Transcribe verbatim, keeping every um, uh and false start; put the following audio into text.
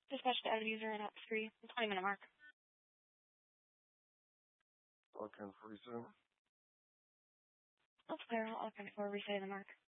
Dispatch to added user and ops three. The twenty minute mark. All ten forty-seven. That's clear. I'll count for reset the mark.